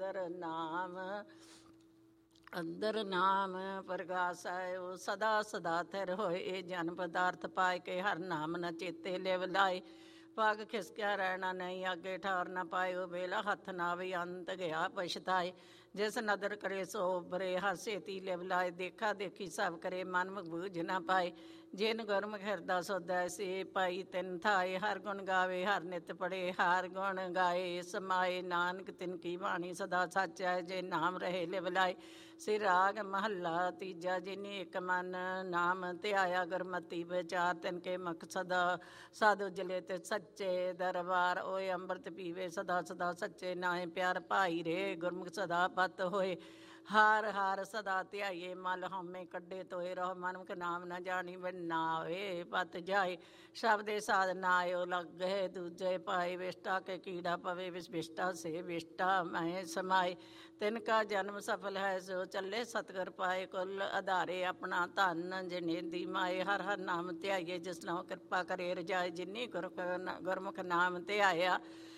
ਅੰਦਰ ਨਾਮ ਪ੍ਰਗਾਸ ਹੈ ਉਹ ਸਦਾ ਸਦਾ ਥਿਰ ਹੋਏ। ਇਹ ਜਨ ਪਦਾਰਥ ਪਾਏ ਕੇ ਹਰ ਨਾਮ ਨ ਚੇਤੇ ਲਿਵ ਲਾਏ। ਪਗ ਖਿਸਕਿਆ ਰਹਿਣਾ ਨਹੀਂ ਅੱਗੇ ਠਾਰ ਨਾ ਪਾਏ। ਉਹ ਵੇਲਾ ਹੱਥ ਨਾ ਵੀ ਅੰਤ ਗਿਆ ਪਛਤਾਏ। ਜਿਸ ਨਦਰ ਕਰੇ ਸੋ ਉਬਰੇ ਹਰ ਛੇਤੀ ਲਿਵ ਲਾਏ। ਦੇਖਾ ਦੇਖੀ ਸਭ ਕਰੇ ਮਨ ਮੁਖ ਬੂਝ ਨਾ ਪਾਏ। ਜਿਨ ਗੁਰਮੁਖ ਹਿਰਦਾ ਸੋਧੈ ਸੇ ਪਾਈ ਤਿਨ ਥਾਏ। ਹਰ ਗੁਣ ਗਾਵੇ ਹਰ ਨਿਤ ਪੜੇ ਹਰ ਗੁਣ ਗਾਏ ਸਮਾਏ। ਨਾਨਕ ਤਿਨ ਕੀ ਬਾਣੀ ਸਦਾ ਸੱਚ ਹੈ ਜੇ ਨਾਮ ਰਹੇ ਲਿਵ ਲਾਏ। ਸਿਰ ਰਾਗ ਮਹੱਲਾ ਤੀਜਾ। ਜਿਨੀ ਇੱਕ ਮਨ ਨਾਮ ਧਿਆਇਆ ਗੁਰਮਤਿ ਵਿਚਾਰ। ਤਿਨ ਕੇ ਮੁਖ ਸਦਾ ਸਾਧ ਉਜਲੇ ਤੇ ਸੱਚੇ ਦਰਬਾਰ। ਓਏ ਅੰਮ੍ਰਿਤ ਪੀਵੇ ਸਦਾ ਸਦਾ ਸੱਚੇ ਨਾਏ ਪਿਆਰ। ਭਾਈ ਰੇ ਗੁਰਮੁਖ ਸਦਾ ਪਤ ਹੋਏ ਹਰ ਹਰ ਸਦਾ ਧਿਆਈਏ। ਮਲ ਹਉਮੈ ਕੱਢੇ ਤੋਏ ਰਹੋ ਮਨਮੁਖ ਨਾਮ ਨਾ ਜਾਣੀ ਬਿਨ ਨਾਵੇ ਪਤ ਜਾਏ। ਸ਼ਬਦੇ ਸਾਧ ਨਾਇਓ ਲੱਗੇ ਦੂਜੇ ਪਾਏ। ਵਿਸ਼ਟਾ ਕੇ ਕੀੜਾ ਪਵੇ ਵਿਸ਼ਟਾ ਸੇ ਵਿਸ਼ਟਾ ਮੈਂ ਸਮਾਏ। ਤਿਨ ਕਾ ਜਨਮ ਸਫਲ ਹੈ ਸੋ ਚੱਲੇ ਸਤਿਗੁਰ ਪਾਏ। ਕੁੱਲ ਆਧਾਰੇ ਆਪਣਾ ਧਨ ਜਿਨੇ ਦੀ ਮਾਏ। ਹਰ ਹਰ ਨਾਮ ਧਿਆਈਏ ਜਿਸ ਨਾਮ ਕਿਰਪਾ ਕਰੇ ਰਜਾਏ। ਜਿਨੀ ਗੁਰਮੁਖ ਨਾਮ ਧਿਆਇਆ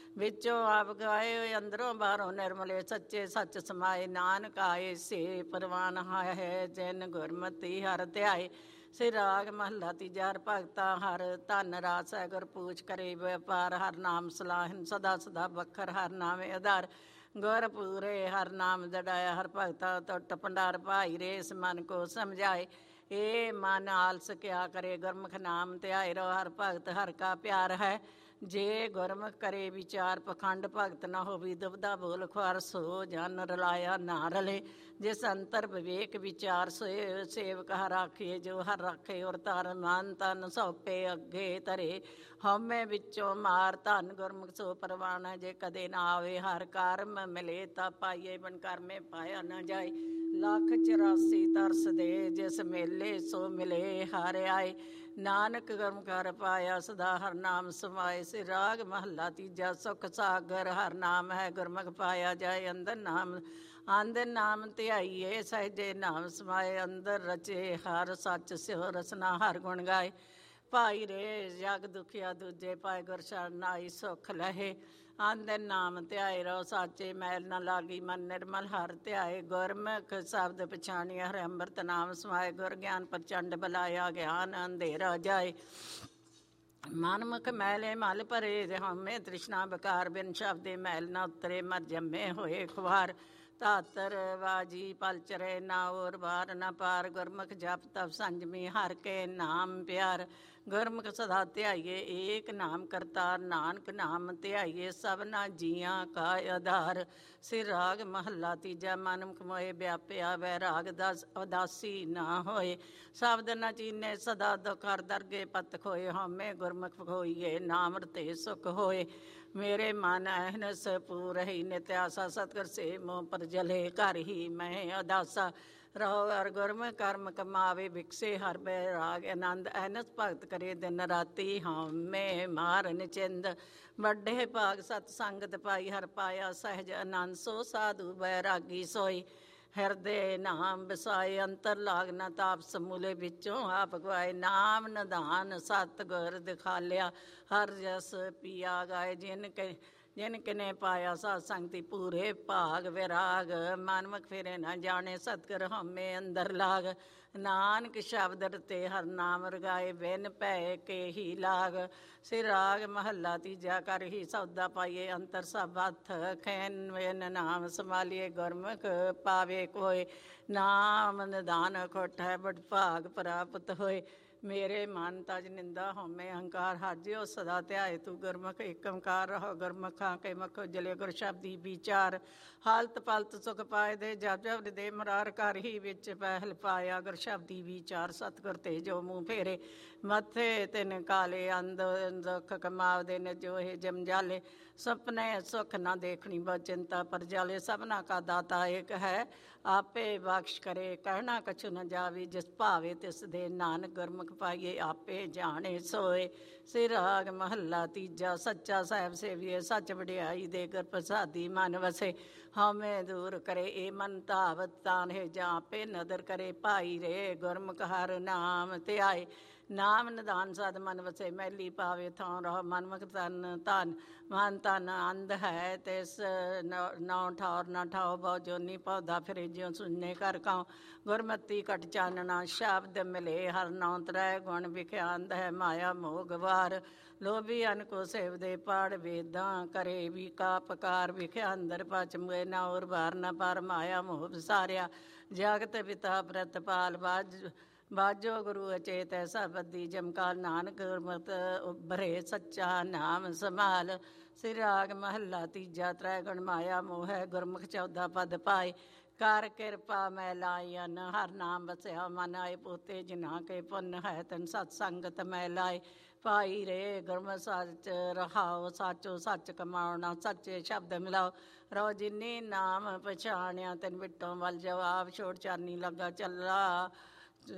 ਵਿੱਚੋਂ ਆਪ ਗਾਏ ਹੋਏ ਅੰਦਰੋਂ ਬਾਹਰੋਂ ਨਿਰਮਲੇ ਸੱਚੇ ਸੱਚ ਸਮਾਏ। ਨਾਨਕ ਆਏ ਸੇ ਪਰਵਾਨ ਹੈ ਜਿਨ ਗੁਰਮਤੀ ਹਰ ਧਿਆਏ। ਸੇ ਰਾਗ ਮਹੱਲਾ ਤੀਜਾ। ਹਰ ਭਗਤਾ ਹਰ ਧਨ ਰਾਸ ਹੈ ਗੁਰ ਪੂਛ ਕਰੇ ਵਪਾਰ। ਹਰ ਨਾਮ ਸਲਾਹਨ ਸਦਾ ਸਦਾ ਬਖਰ ਹਰ ਨਾਮੇ ਆਧਾਰ। ਗੁਰ ਪੂਰੇ ਹਰ ਨਾਮ ਜੜਾਇਆ ਹਰ ਭਗਤਾ ਟੁੱਟ ਭੰਡਾਰ। ਭਾਈ ਰੇ ਇਸ ਮਨ ਕੋ ਸਮਝਾਏ ਇਹ ਮਨ ਆਲਸ ਕਿਆ ਕਰੇ। ਗੁਰਮੁਖ ਨਾਮ ਧਿਆਏ ਰੋ ਹਰ ਭਗਤ ਹਰ ਕਾ ਪਿਆਰ ਹੈ। ਜੇ ਗੁਰਮੁਖ ਕਰੇ ਵਿਚਾਰ ਪਖੰਡ ਭਗਤ ਨਾ ਹੋਵੀ। ਦੁਬਦਾ ਬੋਲ ਖੁਆਰ ਸੋ ਜਨ ਰਲਾਇਆ ਨਾ ਰਲੇ। ਜਿਸ ਅੰਤਰ ਵਿਵੇਕ ਵਿਚਾਰ ਸੋਏ ਸੇਵਕ ਹਰ ਰਾਖੇ। ਜੋ ਹਰ ਰਾਖੇ ਔਰ ਧਰ ਮਨ ਤਨ ਸੌਪੇ ਅੱਗੇ ਧਰੇ। ਹਉਮੈ ਵਿੱਚੋਂ ਮਾਰ ਧਨ ਗੁਰਮੁਖ ਸੋ ਪਰਵਾਨ। ਜੇ ਕਦੇ ਨਾ ਆਵੇ ਹਰ ਕਰਮ ਮਿਲੇ ਤਾਂ ਪਾਈਏ। ਬਨ ਕਰਮੇ ਪਾਇਆ ਨਾ ਜਾਏ। ਲੱਖ 84 ਤਰਸ ਦੇ ਜਿਸ ਮੇਲੇ ਸੋ ਮਿਲੇ ਹਰ ਆਏ। ਨਾਨਕ ਗੁਰਮੁਖ ਹਰ ਪਾਇਆ ਸਦਾ ਹਰ ਨਾਮ ਸਮਾਏ। ਸੇ ਰਾਗ ਮਹੱਲਾ ਤੀਜਾ। ਸੁਖ ਸਾਗਰ ਹਰ ਨਾਮ ਹੈ ਗੁਰਮੁਖ ਪਾਇਆ ਜਾਏ। ਅੰਦਰ ਨਾਮ ਧਿਆਈਏ ਸਹਿਜੇ ਨਾਮ ਸਮਾਏ। ਅੰਦਰ ਰਚੇ ਹਰ ਸੱਚ ਸਿਉ ਰਸਨਾ ਹਰ ਗੁਣ ਗਾਏ। ਭਾਈ ਰੇ ਜਗ ਦੁਖੀਆ ਦੂਜੇ ਪਾਏ। ਗੁਰ ਸ਼ਰਨ ਆਈ ਸੁਖ ਲਹੇ। ਅੰਦਰ ਨਾਮ ਧਿਆਏ ਰੋ ਸਾਚੇ ਮੈਲ ਨਾ ਲਾਗੀ। ਮਨ ਨਿਰਮਲ ਹਰ ਧਿਆਏ। ਗੁਰਮੁਖ ਸ਼ਬਦ ਪਛਾਣੀਏ ਹਰਿ ਅੰਮ੍ਰਿਤ ਨਾਮ ਸਮਾਏ। ਗੁਰ ਗਿਆਨ ਪ੍ਰਚੰਡ ਬਲਾਇਆ ਗਿਆਨ ਅੰਧੇਰਾ ਜਾਏ। ਮਨਮੁਖ ਮੈਲੇ ਮਲ ਭਰੇ ਹਉਮੈ ਤ੍ਰਿਸ਼ਨਾ ਬਕਾਰ। ਬਿਨ ਸ਼ਬਦੇ ਮੈਲ ਨਾ ਉਤਰੇ ਮਰ ਜੰਮੇ ਹੋਏ ਖੁਆਰ। ਧਾਤਰ ਬਾਜੀ ਪਲ ਚਰੇ ਨਾ ਔਰ ਬਾਰ ਨਾ ਪਾਰ। ਗੁਰਮੁਖ ਜਪ ਤਪ ਸੰਜਮੀ ਹਰ ਕੇ ਨਾਮ ਪਿਆਰ। ਗੁਰਮੁਖ ਸਦਾ ਧਿਆਈਏ ਏਕ ਨਾਮ ਕਰਤਾਰ। ਨਾਨਕ ਨਾਮ ਧਿਆਈਏ ਸਭਨਾ ਜੀਆਂ ਕਾ ਆਧਾਰ। ਸਿਰ ਰਾਗ ਮਹੱਲਾ ਤੀਜਾ। ਮਨਮੁਖ ਮੋਏ ਵਿਆਪਿਆ ਵੈਰਾਗ ਦਸ ਉਦਾਸੀ ਨਾ ਹੋਏ। ਸ਼ਬਦ ਨਾ ਚੀਨੇ ਸਦਾ ਦੁਖ ਹਰ ਦਰਗੇ ਪਤ ਖੋਏ। ਹਉਮੈ ਗੁਰਮੁਖ ਹੋਈਏ ਨਾਮ ਰਤੇ ਸੁਖ ਹੋਏ। ਮੇਰੇ ਮਨ ਅਹਨਸ ਪੂਰਹਿ ਨਿਤ ਆਸਾ। ਸਤਿਗੁਰ ਸੇ ਮੋਹ ਪਰ ਜਲੇ ਘਰ ਹੀ ਮੈਂ ਅਦਾਸਾ। ਰਹੋ ਹਰ ਗੁਰਮੁਖ ਕਰਮ ਕਮਾਵੇ। ਵਿਕਸੇ ਹਰ ਬੈਰਾਗ ਆਨੰਦ। ਅਹਨਸ ਭਗਤ ਕਰੇ ਦਿਨ ਰਾਤੀ ਹਉਮੈ ਮਾਰ ਨਿਚਿੰਦ। ਵੱਡੇ ਭਾਗ ਸਤ ਸੰਗਤ ਪਾਈ ਹਰ ਪਾਇਆ ਸਹਿਜ ਆਨੰਦ। ਸੋ ਸਾਧੂ ਬੈਰਾਗੀ ਸੋਈ ਹਿਰਦੇ ਨਾਮ ਵਸਾਏ। ਅੰਤਰ ਲਾਗ ਨਾ ਤਾਪ ਸਮੂਲੇ ਵਿੱਚੋਂ ਆਪ ਗਵਾਏ। ਨਾਮ ਨਿਧਾਨ ਸਤਿਗੁਰ ਦਿਖਾਲਿਆ ਹਰ ਜਸ ਪੀਆ ਗਾਏ। ਜਿਨ ਕਿਨੇ ਪਾਇਆ ਸਾਧ ਸੰਗਤੀ ਪੂਰੇ ਭਾਗ ਵਿਰਾਗ। ਮਨਮੁਖ ਫਿਰੇ ਨਾ ਜਾਣੇ ਸਤਿਗੁਰ ਹਉਮੈ ਅੰਦਰ ਲਾਗ। ਨਾਨਕ ਸ਼ਬਦ ਰਤੇ ਹਰ ਨਾਮ ਰਗਾਏ। ਬਿਨ ਭੈ ਕੇ ਹੀ ਲਾਗ। ਸਿਰ ਰਾਗ ਮਹੱਲਾ ਤੀਜਾ। ਕਰ ਹੀ ਸੌਦਾ ਪਾਈਏ ਅੰਤਰ ਸਭ ਹੱਥ ਖੈਨ। ਬਿਨ ਨਾਮ ਸੰਭਾਲੀਏ ਗੁਰਮੁਖ ਪਾਵੇ ਕੋਇ। ਨਾਮ ਨਿਧਾਨ ਖੁੱਟ ਹੈ ਬੜ ਭਾਗ ਪ੍ਰਾਪਤ ਹੋਏ। ਮੇਰੇ ਮਨ ਤਜ ਨਿੰਦਾ ਹਉਮੈ ਅਹੰਕਾਰ। ਹਰਿ ਜਿਉ ਸਦਾ ਧਿਆਏ ਤੂੰ ਗੁਰਮੁਖ। ਏਕ ਓੰਕਾਰ ਰਹੋ ਗੁਰਮੁਖਾਂ ਕੇ ਮੁਖ ਉਜਲੇ। ਗੁਰ ਸ਼ਬਦੀ ਵਿਚਾਰ ਹਾਲਤ ਪਲਤ ਸੁਖ ਪਾਏ ਦੇ। ਜਪ ਜਪ ਦੇ ਮੁਰਾਰ ਘਰ ਹੀ ਵਿੱਚ ਪਹਿਲ ਪਾਇਆ। ਗੁਰ ਸ਼ਬਦੀ ਵਿਚਾਰ ਸਤਿਗੁਰ ਤੇ ਜੋ ਮੂੰਹ ਫੇਰੇ। ਮੱਥੇ ਤਿਨ ਕਾਲੇ ਅੰਧ ਦੁਖ ਕਮਾਵਦੇ ਨੇ ਜੋ ਇਹ ਜਮਜਾਲੇ। ਸੁਪਨੇ ਸੁਖ ਨਾ ਦੇਖਣੀ ਬਹੁ ਚਿੰਤਾ ਪਰ ਜਾਲੇ। ਸਭਨਾ ਕਾ ਦਾਤਾ ਏਕ ਹੈ ਆਪੇ ਬਖਸ਼ ਕਰੇ। ਕਹਿਣਾ ਕਛੁ ਨ ਜਾਵੇ ਜਿਸ ਭਾਵੇ ਤਿਸ ਦੇ। ਨਾਨਕ ਗੁਰਮੁਖ ਪਾਈਏ ਆਪੇ ਜਾਣੇ ਸੋਏ। ਸਿਰ ਰਾਗ ਮਹੱਲਾ ਤੀਜਾ। ਸੱਚਾ ਸਾਹਿਬ ਸੇਵੀਏ ਸੱਚ ਵਡਿਆਈ ਦੇ। ਗੁਰ ਪ੍ਰਸਾਦੀ ਮਨ ਵਸੇ ਹਉਮੈ ਦੂਰ ਕਰੇ। ਇਹ ਮਨ ਧਾਵਤ ਤਾਨ ਹੈ ਜਾਂ ਆਪੇ ਨਦਰ ਕਰੇ। ਭਾਈ ਰੇ ਗੁਰਮੁਖ ਹਰ ਨਾਮ ਧਿਆਏ। ਨਾਮ ਨਿਧਾਨ ਸਦ ਮਨ ਵਸੇ ਮੈਲੀ ਪਾਵੇ ਥਾਂ ਰਹੋ। ਮਨਮੁਖ ਧਨ ਮਨ ਤਨ ਅੰਧ ਹੈ ਤਿਸ ਨੌ ਠਾਰ ਨਾ ਠਾਓ। ਬਹੁ ਜੋਨੀ ਪੌਦਾ ਫਿਰੇ ਜਿਉ ਸੁਣਨੇ ਘਰ ਕਾਉ। ਗੁਰਮਤੀ ਕਟ ਚਾਨਣਾ ਸ਼ਬਦ ਮਿਲੇ ਹਰ ਨਾਉ। ਤ੍ਰੈ ਗੁਣ ਵਿਖਿਆ ਅੰਧ ਹੈ ਮਾਇਆ ਮੋਹ ਗਵਾਰ। ਲੋਭੀ ਅਨ ਕੋ ਸੇਵਦੇ ਪਾੜ ਵੇਦਾਂ ਕਰੇ ਵੀ ਕਾ ਪਕਾਰ। ਵਿਖਿਆ ਅੰਦਰ ਪਚ ਮੁਏ ਨਾ ਔਰ ਬਾਰ ਨਾ ਪਰ। ਮਾਇਆ ਮੋਹ ਵਿਸਾਰਿਆ ਜਗਤ ਪਿਤਾ ਪ੍ਰਤਪਾਲ। ਬਾਜੋ ਗੁਰੂ ਅਚੇਤ ਐਸਾ ਬੱਦੀ ਜਮਕਾਲ। ਨਾਨਕ ਗੁਰਮਤਿ ਉਭਰੇ ਸੱਚਾ ਨਾਮ ਸੰਭਾਲ। ਸਿਰ ਰਾਗ ਮਹੱਲਾ ਤੀਜਾ। ਤ੍ਰੈ ਗੁਣ ਮਾਇਆ ਮੋਹ ਹੈ ਗੁਰਮੁਖ 14 ਪਦ ਪਾਏ। ਕਰ ਕਿਰਪਾ ਮੈਂ ਲਾਇਨ ਹਰ ਨਾਮ ਵਸਿਆ ਮਨ ਆਏ। ਪੋਤੇ ਜਿਨ੍ਹਾਂ ਕੇ ਪੁੰਨ ਹੈ ਤਨ ਸਤ ਸੰਗਤ ਮੈਂ ਲਾਏ। ਭਾਈ ਰੇ ਗੁਰਮੁਖ ਸੱਚ ਰਹਾਓ। ਸਾਚੋ ਸੱਚ ਕਮਾਉਣਾ ਸੱਚੇ ਸ਼ਬਦ ਮਿਲਾਓ। ਰੋ ਜਿਨੀ ਨਾਮ ਪਛਾਣਿਆ ਤੈਨ ਵਿਟੋਂ ਵੱਲ ਜਾਓ। ਆਪ ਛੋੜ ਚਰਨੀ ਲੱਗਾ ਚੱਲਾ।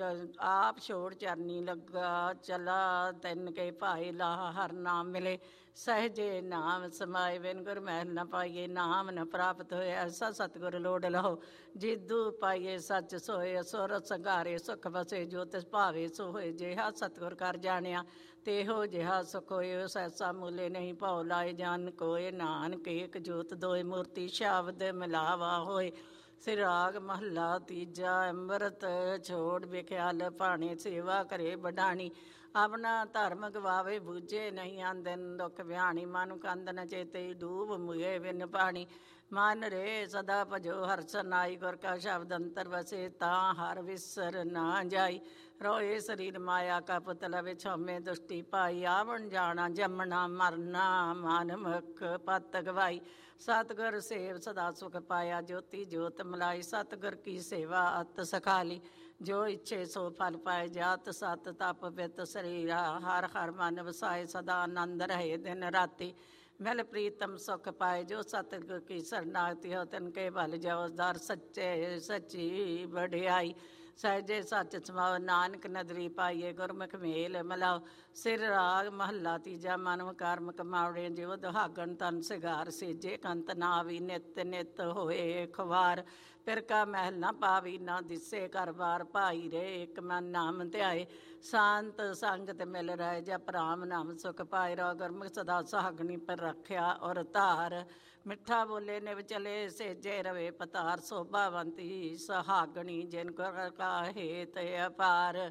ਆਪ ਛੋੜ ਚਰਨੀ ਲੱਗਾ ਚਲਾ। ਤਿੰਨ ਕੇ ਭਾਈ ਲਾ ਹਰ ਨਾਮ ਮਿਲੇ। ਸਹਿਜੇ ਨਾਮ ਸਮਾਏ। ਬਿਨ ਗੁਰ ਮਹਿਲ ਨ ਪਾਈਏ, ਨਾਮ ਨ ਪ੍ਰਾਪਤ ਹੋਏ। ਐਸਾ ਸਤਿਗੁਰ ਲੋੜ ਲਹੋ, ਜਿਦੂ ਪਾਈਏ ਸੱਚ ਸੋਏ। ਸੁਰ ਸੰਘਾਰੇ ਸੁਖ ਵਸੇ, ਜੋ ਤਿਸ ਭਾਵੇ ਸੋ ਹੋਏ। ਜਿਹਾ ਸਤਿਗੁਰ ਕਰ ਜਾਣਿਆ, ਤੇਹੋ ਜਿਹਾ ਸੁਖ ਹੋਏ। ਸੈਸਾ ਮੂਲੇ ਨਹੀਂ ਭਉ ਲਾਏ, ਜਾਨ ਕੋਏ। ਨਾਨਕ ਏਕ ਜੋਤ ਦੋਇ, ਮੂਰਤੀ ਸ਼ਬਦ ਮਿਲਾਵਾ ਹੋਏ। ਸਿਰਾਗ ਮਹੱਲਾ ਤੀਜਾ। ਅੰਮ੍ਰਿਤ ਛੋੜ ਵਿਖਿਆਲ ਭਾਣੇ, ਸੇਵਾ ਕਰੇ ਵਡਾਣੀ। ਆਪਣਾ ਧਰਮ ਗਵਾਵੇ, ਬੂਝੇ ਨਹੀਂ ਆਂਦਨ ਦੁਖ ਵਿਆਣੀ। ਮਨ ਕੰਦ ਨ ਚੇਤੇ, ਡੂਬ ਮੁਏ ਬਿਨ ਪਾਣੀ। ਮਨ ਰੇ ਸਦਾ ਭਜੋ ਹਰਿ ਸਰਨਾਈ, ਗੁਰ ਕਾ ਸ਼ਬਦ ਅੰਤਰ ਵਸੇ। ਤਾਂ ਹਰ ਵਿਸਰ ਨਾ ਜਾਈ, ਰੋਏ ਸਰੀਰ ਮਾਇਆ ਕਾ ਪੁਤਲਾ। ਵਿੱਚ ਹਉਮੈ ਦੁਸ਼ਟੀ ਪਾਈ, ਆਵਣ ਜਾਣਾ ਜੰਮਣਾ ਮਰਨਾ। ਮਨ ਮੁਖ ਪਤ ਗਵਾਈ, ਸਤਿਗੁਰ ਸੇਵ ਸਦਾ ਸੁਖ ਪਾਇਆ। ਜੋਤੀ ਜੋਤ ਮਲਾਈ, ਸਤਿਗੁਰ ਕੀ ਸੇਵਾ ਅਤ ਸਖਾਲੀ। ਜੋ ਇੱਛੇ ਸੋ ਫਲ ਪਾਏ, ਜਾਤ ਸਤ ਤਪ ਬਿਤ ਸਰੀਰਾ। ਹਰ ਹਰ ਮਨ ਵਸਾਏ, ਸਦਾ ਆਨੰਦ ਰਹੇ ਦਿਨ ਰਾਤੀ। ਮਿਲ ਪ੍ਰੀਤਮ ਸੁਖ ਪਾਏ, ਜੋ ਸਤਿਗੁਰ ਕੀ ਸਰਨਾਗਤੀ ਹੋ। ਤਿਨ ਕੇ ਭਲ ਜਾਓ, ਦਰ ਸੱਚੇ ਸੱਚੀ ਵਡਿਆਈ। ਸਹਿਜੇ ਸੱਚ ਸਮਾਓ, ਨਾਨਕ ਨਦਰੀ ਪਾਈਏ। ਗੁਰਮੁਖ ਮੇਲ ਮਿਲਾਓ, ਸਿਰ ਰਾਗ ਮਹੱਲਾ ਤੀਜਾ। ਮਨੁ ਕਰਮ ਕਮਾਵੜੇ, ਜਿਉ ਦੁਹਾਗਣ ਤਨ ਸਿਗਾਰ। ਸੇਜੇ ਕੰਤ ਨਾ ਆਵੀ, ਨਿਤ ਨਿਤ ਹੋਏ ਖਵਾਰ। ਫਿਰ ਕਾ ਮਹਿਲ ਨਾ ਪਾਵੀ, ਨਾ ਦਿਸੇ ਘਰ ਬਾਰ। ਭਾਈ ਰੇ ਇਕ ਮਨ ਨਾਮ ਧਿਆਏ, ਸ਼ਾਂਤ ਸੰਗਤ ਮਿਲ ਰਹੇ। ਜਪ ਰਾਮ ਨਾਮ ਸੁਖ ਪਾਏ, ਰੋ ਗੁਰਮੁਖ ਸਦਾ ਸੁਹਾਗਣੀ। ਪਰ ਰੱਖਿਆ ਔਰ ਧਾਰ, ਮਿੱਠਾ ਬੋਲੇ ਨਿਵ ਚਲੇ। ਸੇਜੇ ਰਵੇ ਪਤਾਰ, ਸੋਭਾਵੰਤੀ ਸੁਹਾਗਣੀ। ਜਿਨ ਗੁਰ ਕਾ ਹੇਤ ਅਪਾਰ।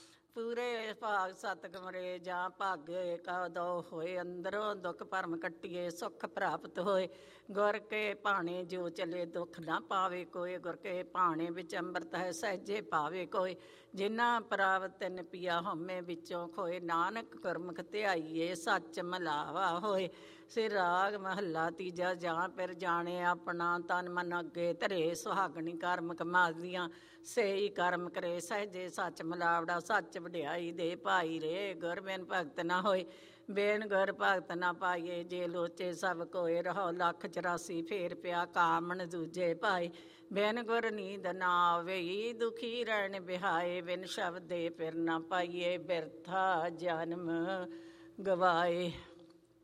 ਪੂਰੇ ਭਾਗ ਸਤ ਕਮਰੇ, ਜਾਂ ਭਾਗੇ ਕਾ ਦੋ ਹੋਏ। ਅੰਦਰੋਂ ਦੁੱਖ ਭਰਮ ਕੱਟੀਏ, ਸੁਖ ਪ੍ਰਾਪਤ ਹੋਏ। ਗੁਰ ਕੇ ਭਾਣੇ ਜੋ ਚਲੇ, ਦੁੱਖ ਨਾ ਪਾਵੇ ਕੋਈ। ਗੁਰ ਕੇ ਭਾਣੇ ਵਿੱਚ ਅੰਮ੍ਰਿਤ ਹੈ, ਸਹਿਜੇ ਪਾਵੇ ਕੋਈ। ਜਿਨ੍ਹਾਂ ਪ੍ਰਾਪਤ ਤਿਨ ਪੀਆ, ਹਉਮੈ ਵਿੱਚੋਂ ਖੋਏ। ਨਾਨਕ ਗੁਰਮੁਖ ਧਿਆਈਏ, ਸੱਚ ਮਲਾਵਾ ਹੋਏ। ਸਿਰ ਰਾਗ ਮਹੱਲਾ ਤੀਜਾ। ਜਾਂ ਫਿਰ ਜਾਣੇ ਆਪਣਾ, ਤਨ ਮਨ ਅੱਗੇ ਧਰੇ। ਸੁਹਾਗਣੀ ਕਰਮ ਕਮਾਦੀਆਂ, ਸੇਈ ਕਰਮ ਕਰੇ। ਸਹਿਜੇ ਸੱਚ ਮਿਲਾਵੜਾ, ਸੱਚ ਵਡਿਆਈ ਦੇ। ਭਾਈ ਰੇ ਗੁਰ ਬਿਨ ਭਗਤ ਨਾ ਹੋਏ, ਬਿਨ ਗੁਰ ਭਗਤ ਨਾ ਪਾਈਏ। ਜੇ ਲੋਚੇ ਸਭ ਕੋਏ, ਰਹੋ 184 ਫੇਰ ਪਿਆ ਕਾਮਣ ਦੂਜੇ ਭਾਈ। ਬਿਨ ਗੁਰ ਨੀਂਦ ਨਾ ਆਵੇ, ਦੁਖੀ ਰਹਿਣ ਬਿਹਾਏ। ਬਿਨ ਸ਼ਬਦ ਦੇ ਫਿਰ ਨਾ ਪਾਈਏ, ਬਿਰਥਾ ਜਨਮ ਗਵਾਏ।